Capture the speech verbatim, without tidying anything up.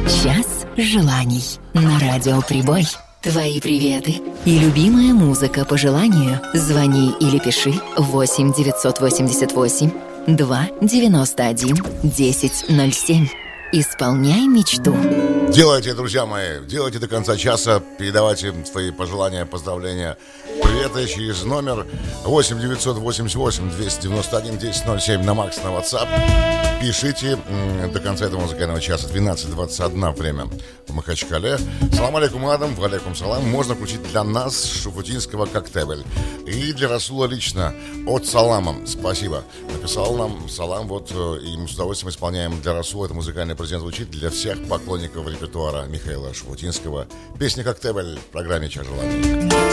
Час желаний на радио Прибой. Твои приветы и любимая музыка по желанию. Звони или пиши восемь девятьсот восемьдесят восемь два девяносто один десять ноль семь. Исполняй мечту. Делайте, друзья мои, делайте до конца часа. Передавайте свои пожелания, поздравления, приветы через номер восемь девятьсот восемьдесят восемь двести девяносто один десять ноль семь на Макс, на WhatsApp. Пишите м- до конца этого музыкального часа. Двенадцать двадцать один время в Махачкале. Салам алейкум, Адам, валейкум салам. Можно включить для нас шуфутинского коктебель. И для Расула лично от Салама. Спасибо. Написал нам Салам, вот, и мы с удовольствием исполняем для Расула. Это музыкальный презент звучит для всех поклонников репертуара Михаила Шуфутинского. Песня «Коктебель» в программе «Час желаний».